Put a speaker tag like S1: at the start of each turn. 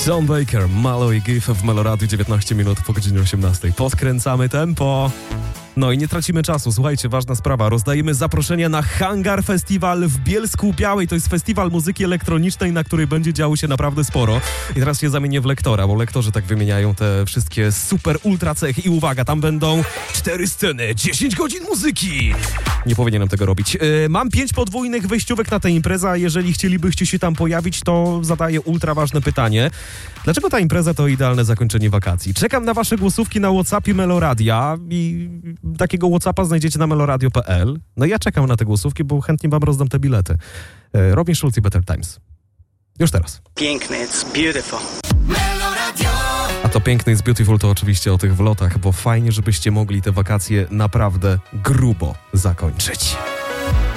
S1: Tom Baker, Malo i Gif w Meloradiu, 19 minut po godzinie 18. Podkręcamy tempo. No i nie tracimy czasu. Słuchajcie, ważna sprawa. Rozdajemy zaproszenia na Hangar Festiwal w Bielsku-Białej. To jest festiwal muzyki elektronicznej, na której będzie działo się naprawdę sporo. I teraz się zamienię w lektora, bo lektorzy tak wymieniają te wszystkie super ultra cechy. I uwaga, tam będą 4 sceny, 10 godzin muzyki. Nie powinienem tego robić. Mam 5 podwójnych wejściówek na tę imprezę, a jeżeli chcielibyście się tam pojawić, to zadaję ultra ważne pytanie. Dlaczego ta impreza to idealne zakończenie wakacji? Czekam na wasze głosówki na WhatsAppie Meloradia i takiego WhatsAppa znajdziecie na meloradio.pl. No ja czekam na te głosówki, bo chętnie wam rozdam te bilety. Robin Schulz i Better Times. Już teraz.
S2: Piękny, it's beautiful.
S1: A to piękny jest beautiful to oczywiście o tych wlotach, bo fajnie, żebyście mogli te wakacje naprawdę grubo zakończyć.